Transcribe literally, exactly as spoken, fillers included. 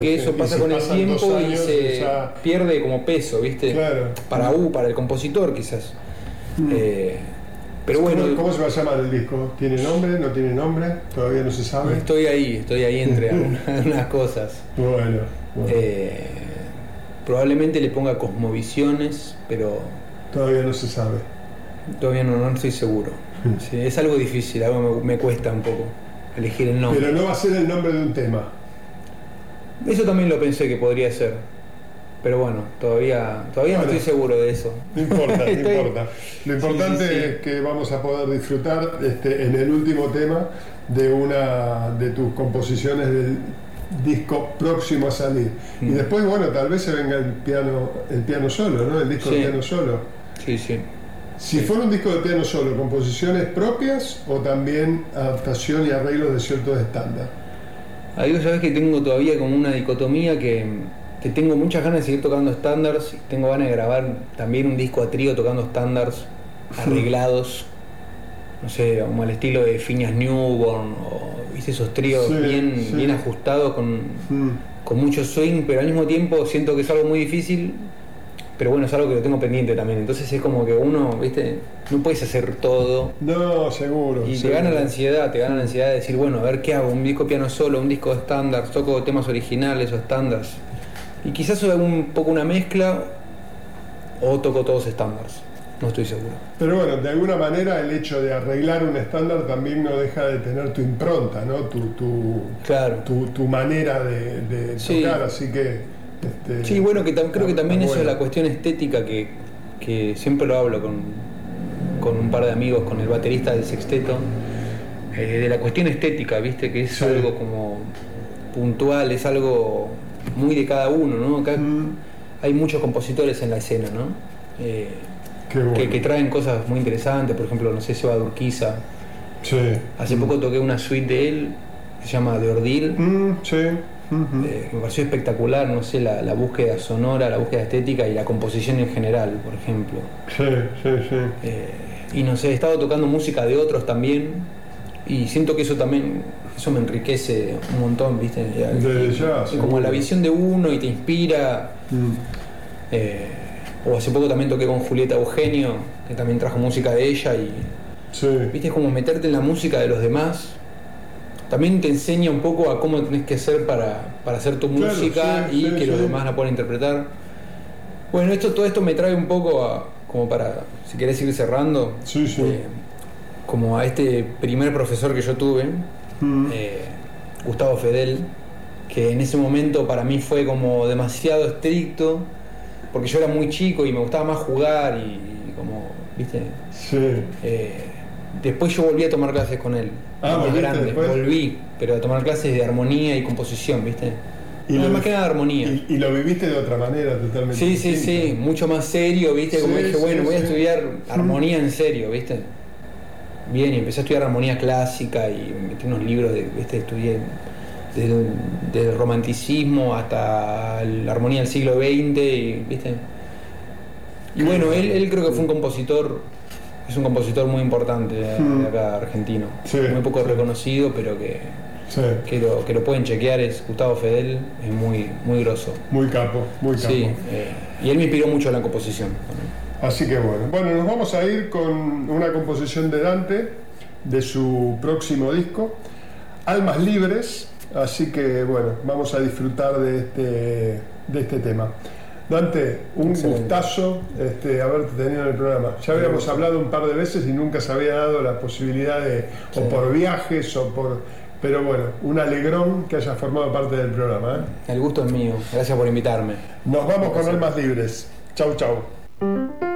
que eso pasa con el tiempo y se ya... pierde como peso, ¿viste? Claro. Para U, para el compositor quizás. Mm. Eh, pero bueno. ¿Cómo, ¿Cómo se va a llamar el disco? ¿Tiene nombre? ¿No tiene nombre? Todavía no se sabe. Estoy ahí, estoy ahí entre algunas cosas. Bueno. bueno. Eh, probablemente le ponga Cosmovisiones, pero... Todavía no se sabe. Todavía no, no estoy seguro. Sí, es algo difícil, algo me, me cuesta un poco elegir el nombre. Pero no va a ser el nombre de un tema. Eso también lo pensé que podría ser. Pero bueno, todavía, todavía bueno, no estoy seguro de eso. No importa, no estoy... importa. Lo importante sí, sí, sí. es que vamos a poder disfrutar este, en el último tema de una de tus composiciones del disco próximo a salir. Mm. Y después, bueno, tal vez se venga el piano, el piano solo, ¿no? El disco sí. de piano solo. Sí, sí. Si sí. fuera un disco de piano solo, ¿composiciones propias o también adaptación y arreglos de ciertos estándares? Ahí vos sabés que tengo todavía como una dicotomía que, que tengo muchas ganas de seguir tocando estándares, tengo ganas de grabar también un disco a trío tocando estándares arreglados, no sé, como al estilo de Phineas Newborn, o viste esos tríos sí, bien, sí. bien ajustados con, mm. con mucho swing, pero al mismo tiempo siento que es algo muy difícil. Pero bueno, es algo que lo tengo pendiente también. Entonces es como que uno, viste, no puedes hacer todo. No, seguro. Y seguro. te gana la ansiedad, te gana la ansiedad de decir, bueno, a ver qué hago, un disco piano solo, un disco de estándar, toco temas originales o estándares. Y quizás hago un poco una mezcla o toco todos estándares. No estoy seguro. Pero bueno, de alguna manera el hecho de arreglar un estándar también no deja de tener tu impronta, ¿no? Tu, tu, claro. tu, tu manera de, de sí. tocar, así que... Este, sí, bueno, que tam- creo que también bueno. eso es la cuestión estética que, que siempre lo hablo con, con un par de amigos, con el baterista del sexteto, eh, de la cuestión estética, viste, que es sí. algo como puntual, es algo muy de cada uno, ¿no? Acá mm. hay muchos compositores en la escena, ¿no? Eh, bueno. que, que traen cosas muy interesantes, por ejemplo, no sé, Seba Urquiza. Sí. Hace mm. poco toqué una suite de él, que se llama De Ordil. Mm, sí. Uh-huh. Eh, me pareció espectacular, no sé, la, la búsqueda sonora, la búsqueda estética y la composición en general, por ejemplo. Sí, sí, sí. Eh, y no sé, he estado tocando música de otros también y siento que eso también, eso me enriquece un montón, ¿viste? Desde ya, y, como la visión de uno y te inspira. Mm. Eh, o hace poco también toqué con Julieta Eugenio, que también trajo música de ella y... Sí. ¿Viste? Es como meterte en la música de los demás. También te enseña un poco a cómo tenés que hacer para, para hacer tu claro, música sí, y sí, que sí. los demás la puedan interpretar. Bueno, esto, todo esto me trae un poco a, como para, si querés ir cerrando, sí, sí. Eh, como a este primer profesor que yo tuve, mm. eh, Gustavo Fedel, que en ese momento para mí fue como demasiado estricto, porque yo era muy chico y me gustaba más jugar y, y como, ¿viste? Sí. Eh, después yo volví a tomar clases con él. Ah, más grande, después? volví, pero a tomar clases de armonía y composición, ¿viste? Y no, lo, más que nada de armonía. Y, y lo viviste de otra manera totalmente Sí, sí, distinta. sí, mucho más serio, ¿viste? Como sí, dije, sí, bueno, voy sí. a estudiar armonía en serio, ¿viste? Bien, y empecé a estudiar armonía clásica y metí unos libros, de, ¿viste? Estudié desde, desde el romanticismo hasta la armonía del siglo veinte, y, ¿viste? Y bueno, él, él creo que fue un compositor... Es un compositor muy importante de, de acá, argentino. Sí, muy poco sí. reconocido, pero que, sí. que, lo, que lo pueden chequear. Es Gustavo Fedel, es muy, muy grosso. Muy capo, muy capo. Sí, eh, y él me inspiró mucho en la composición. Así que bueno. Bueno, nos vamos a ir con una composición de Dante, de su próximo disco, Almas Libres. Así que bueno, vamos a disfrutar de este, de este tema. Dante, un Excelente. gustazo este, haberte tenido en el programa. Ya habíamos hablado un par de veces y nunca se había dado la posibilidad de, sí. o por viajes, o por... Pero bueno, un alegrón que hayas formado parte del programa. ¿eh? El gusto es mío. Gracias por invitarme. Nos vamos con Almas Libres. Chau, chau.